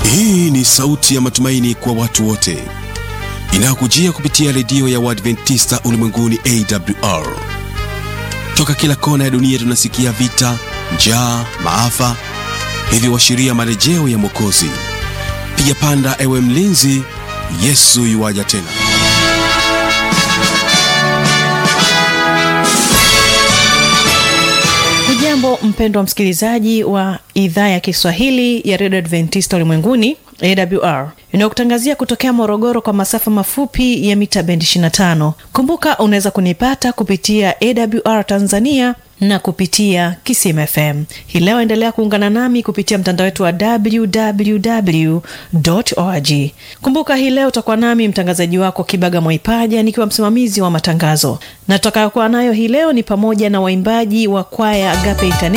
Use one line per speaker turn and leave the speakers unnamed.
Hii ni sauti ya matumaini kwa watu wote, inakujia kupitia redio ya Waadventista Ulimwenguni AWR. Toka kila kona ya dunia tunasikia vita, njaa, maafa, hivyo washiria marejeo ya Mwokozi. Piga panda ewe mlinzi, Yesu yuaja tena.
Hujambo mpendwa msikilizaji wa idhaa ya Kiswahili ya Radio Adventista Ulimwenguni AWR. Inakutangazia kutokea Morogoro kwa masafa mafupi ya mita bendi 25. Kumbuka unaweza kunipata kupitia AWR Tanzania na kupitia Kisima FM. Hii leo endelea kuungana nami kupitia mtandao wetu wa www.org. Kumbuka hii leo utakuwa nami mtangazaji wako Kibaga Mwaipaja nikiwa msimamizi wa matangazo. Na tutakayokuwa nayo hii leo ni pamoja na waimbaji wa kwaya Agape Internet